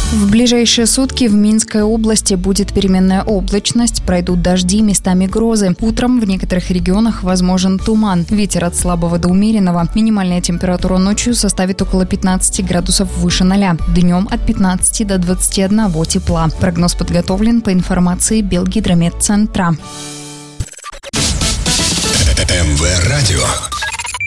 В ближайшие сутки в Минской области будет переменная облачность, пройдут дожди, местами грозы. Утром в некоторых регионах возможен туман. Ветер от слабого до умеренного. Минимальная температура ночью составит около 15 градусов выше 0. Днем от 15 до 21 тепла. Прогноз подготовлен по информации Белгидрометцентра. МВ Радио.